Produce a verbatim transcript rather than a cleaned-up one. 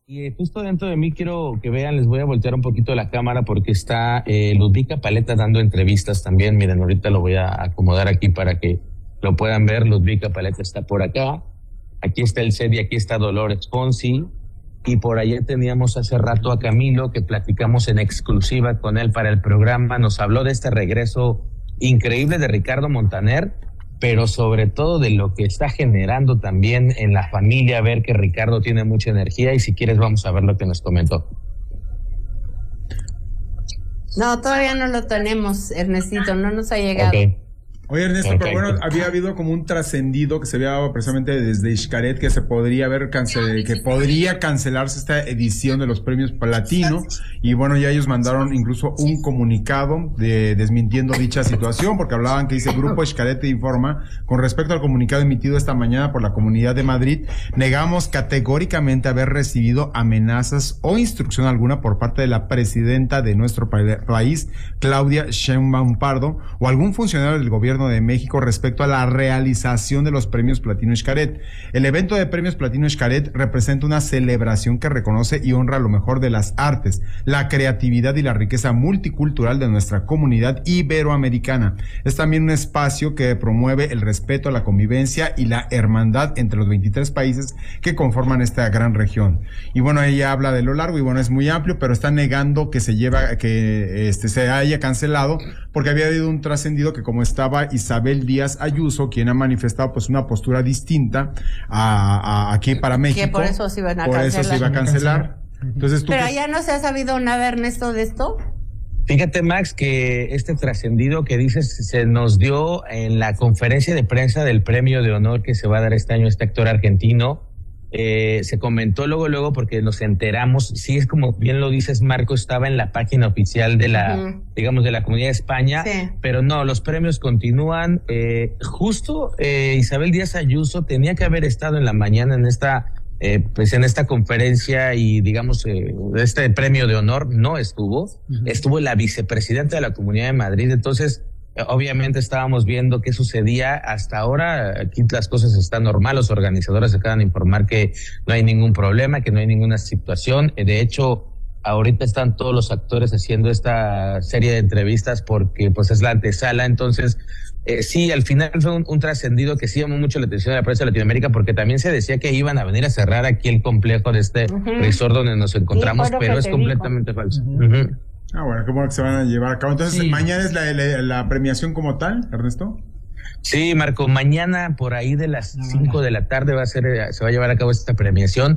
Y justo dentro de mí quiero que vean, les voy a voltear un poquito la cámara porque está eh, Ludvika Paleta dando entrevistas también. Miren, ahorita lo voy a acomodar aquí para que lo puedan ver. Ludvika Paleta está por acá. Aquí está el C E D y aquí está Dolores Fonsi. Y por allá teníamos hace rato a Camilo, que platicamos en exclusiva con él para el programa. Nos habló de este regreso increíble de Ricardo Montaner, pero sobre todo de lo que está generando también en la familia, ver que Ricardo tiene mucha energía. Y si quieres vamos a ver lo que nos comentó. No, todavía no lo tenemos, Ernestito, no nos ha llegado. Okay. Oye, Ernesto, okay. Pero bueno, había habido como un trascendido que se había dado precisamente desde Xcaret que se podría haber cancel, que podría cancelarse esta edición de los premios Platino, y bueno, ya ellos mandaron incluso un comunicado de desmintiendo dicha situación, porque hablaban que dice: Grupo Xcaret informa, con respecto al comunicado emitido esta mañana por la Comunidad de Madrid, negamos categóricamente haber recibido amenazas o instrucción alguna por parte de la presidenta de nuestro país, Claudia Sheinbaum Pardo, o algún funcionario del gobierno de México respecto a la realización de los premios Platino Xcaret. El evento de premios Platino Xcaret representa una celebración que reconoce y honra lo mejor de las artes, la creatividad y la riqueza multicultural de nuestra comunidad iberoamericana. Es también un espacio que promueve el respeto, la convivencia y la hermandad entre los veintitrés países que conforman esta gran región. Y bueno, ella habla de lo largo y bueno, es muy amplio, pero está negando que se lleva, que este se haya cancelado, porque había habido un trascendido que como estaba Isabel Díaz Ayuso, quien ha manifestado pues una postura distinta a, a aquí para México. Que por eso se iban a por cancelar. eso se iba a cancelar. Entonces, ¿tú Pero qué? ya no se ha sabido nada, Ernesto, de esto. Fíjate, Max, que este trascendido que dices se nos dio en la conferencia de prensa del premio de honor que se va a dar este año a este actor argentino. Eh, se comentó luego, luego, porque nos enteramos, sí es como bien lo dices, Marco, estaba en la página oficial de la, uh-huh. digamos, de la Comunidad de España, sí. Pero no, los premios continúan. Eh, justo eh, Isabel Díaz Ayuso tenía que haber estado en la mañana en esta, eh, pues en esta conferencia y, digamos, eh, este premio de honor no estuvo, uh-huh. Estuvo la vicepresidenta de la Comunidad de Madrid, entonces obviamente estábamos viendo qué sucedía. Hasta ahora aquí las cosas están normal, los organizadores se acaban de informar que no hay ningún problema, que no hay ninguna situación. De hecho, ahorita están todos los actores haciendo esta serie de entrevistas porque pues es la antesala. Entonces, eh, sí, al final fue un, un trascendido que sí llamó mucho la atención de la prensa de Latinoamérica, porque también se decía que iban a venir a cerrar aquí el complejo de este uh-huh. resort donde nos encontramos, sí, pero es completamente dijo. falso. Uh-huh. Uh-huh. Ah, bueno, qué bueno que se van a llevar a cabo. Entonces, sí. ¿Mañana es la, la, la premiación como tal, Ernesto? Sí, Marco, mañana por ahí de las cinco de la tarde va a ser, se va a llevar a cabo esta premiación.